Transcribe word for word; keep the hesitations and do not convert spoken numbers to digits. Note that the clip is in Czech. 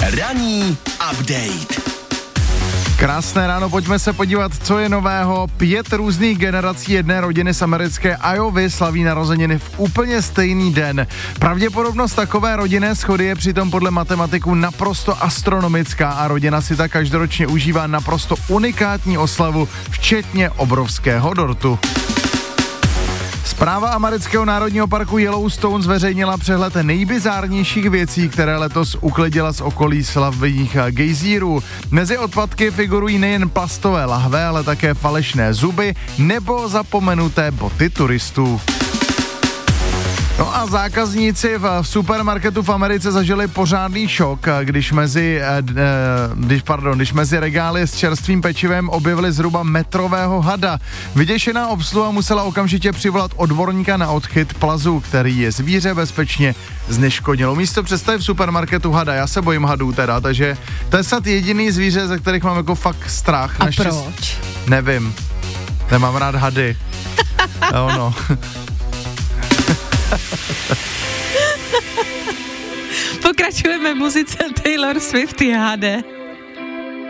Ranní update. Krásné ráno, pojďme se podívat, co je nového. Pět různých generací jedné rodiny z americké Iovy slaví narozeniny v úplně stejný den. Pravděpodobnost takové rodinné shody je přitom podle matematiků naprosto astronomická a rodina si tak každoročně užívá naprosto unikátní oslavu, včetně obrovského dortu. Správa amerického národního parku Yellowstone zveřejnila přehled nejbizárnějších věcí, které letos uklidila z okolí slavných gejzírů. Mezi odpadky figurují nejen plastové lahve, ale také falešné zuby nebo zapomenuté boty turistů. No a zákazníci v supermarketu v Americe zažili pořádný šok, když mezi, eh, když, pardon, když mezi regály s čerstvým pečivem objevili zhruba metrového hada. Vyděšená obsluha musela okamžitě přivolat odborníka na odchyt plazu, který je zvíře bezpečně zneškodnil. Místo představy v supermarketu hada, já se bojím hadů teda, takže to je snad jediný zvíře, ze kterých mám jako fakt strach. A Naštěst... proč? Nevím, nemám rád hady. No, no. Pokračujeme muzice Taylor Swift, H D.